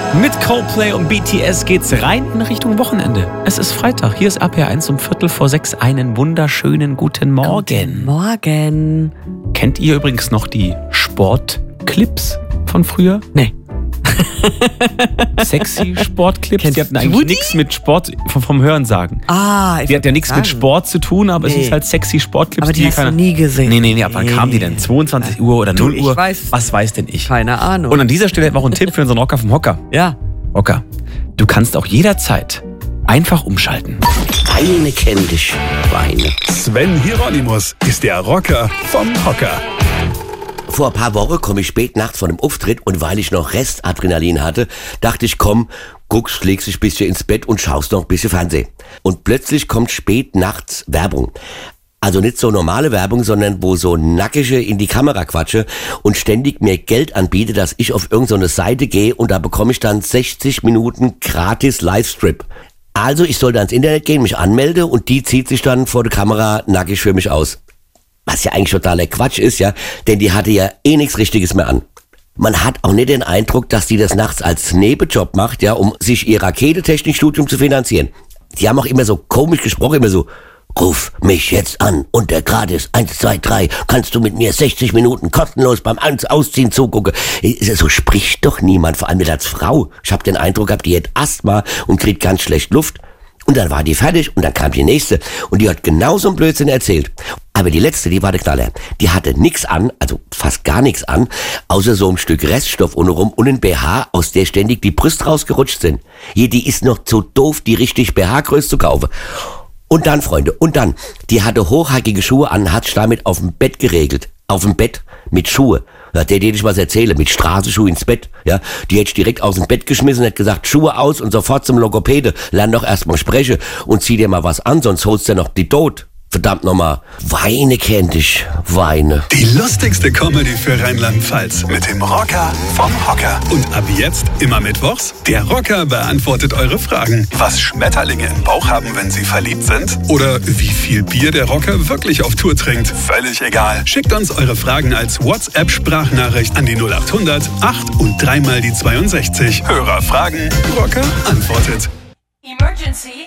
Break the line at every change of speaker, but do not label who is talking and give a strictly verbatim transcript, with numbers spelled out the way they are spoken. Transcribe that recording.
Mit Coldplay und B T S geht's rein in Richtung Wochenende. Es ist Freitag. Hier ist A P eins um Viertel vor sechs. Einen wunderschönen guten Morgen.
Guten Morgen.
Kennt ihr übrigens noch die Sportclips von früher?
Nee.
Sexy Sportclips.
Kennst
Die hatten
du
eigentlich
die?
nichts mit Sport vom, vom Hörensagen.
Ah, ich
Die hat ja nichts mit Sport zu tun, aber
Nee.
es ist halt sexy Sportclips.
Aber die hast du nie gesehen.
Nee, nee, nee. Ab wann
Nee.
kamen die denn? zweiundzwanzig Uhr oder
Du,
null
ich
Uhr?
weiß es
Was weiß denn ich?
Keine Ahnung.
Und an dieser Stelle auch ein Tipp für unseren Rocker vom Hocker.
ja.
Rocker, du kannst auch jederzeit einfach umschalten.
Weine kenn dich, Weine.
Sven Hieronymus ist der Rocker vom Hocker.
Vor ein paar Wochen komme ich spät nachts von einem Auftritt und weil ich noch Restadrenalin hatte, dachte ich, komm, guckst, legst dich ein bisschen ins Bett und schaust noch ein bisschen Fernsehen. Und plötzlich kommt spät nachts Werbung. Also nicht so normale Werbung, sondern wo so Nackige in die Kamera quatsche und ständig mir Geld anbiete, dass ich auf irgendeine Seite gehe und da bekomme ich dann sechzig Minuten gratis Livestrip. Also ich soll da ins Internet gehen, mich anmelde und die zieht sich dann vor der Kamera nackig für mich aus. Was ja eigentlich totaler Quatsch ist, ja, denn die hatte ja eh nichts Richtiges mehr an. Man hat auch nicht den Eindruck, dass die das nachts als Nebenjob macht, ja, um sich ihr Raketentechnikstudium zu finanzieren. Die haben auch immer so komisch gesprochen, immer so, ruf mich jetzt an unter gratis eins zwei drei, kannst du mit mir sechzig Minuten kostenlos beim Ausziehen zugucken. So spricht doch niemand, vor allem nicht als Frau. Ich habe den Eindruck gehabt, die hat Asthma und kriegt ganz schlecht Luft. Und dann war die fertig und dann kam die nächste und die hat genauso einen Blödsinn erzählt. Aber die letzte, die war der Knaller. Die hatte nix an, also fast gar nichts an, außer so ein Stück Reststoff ohne rum und ein B H, aus der ständig die Brüste rausgerutscht sind. Hier, die ist noch zu doof, die richtig B H-Größe zu kaufen. Und dann, Freunde, und dann, die hatte hochhackige Schuhe an, hat sich damit auf dem Bett geregelt. Auf dem Bett mit Schuhe. Ja, der hätte ich was erzählen, mit Straßenschuhe ins Bett. Ja, die hätte ich direkt aus dem Bett geschmissen, hätte gesagt, Schuhe aus und sofort zum Logopäde. Lern doch erstmal sprechen und zieh dir mal was an, sonst holst du noch die tot. Verdammt nochmal. Weine kenn dich, Weine.
Die lustigste Comedy für Rheinland-Pfalz mit dem Rocker vom Hocker. Und ab jetzt immer mittwochs, der Rocker beantwortet eure Fragen. Was Schmetterlinge im Bauch haben, wenn sie verliebt sind? Oder wie viel Bier der Rocker wirklich auf Tour trinkt? Völlig egal. Schickt uns eure Fragen als WhatsApp-Sprachnachricht an die null acht hundert acht und dreimal die zweiundsechzig. Hörer fragen, Rocker antwortet.
Emergency,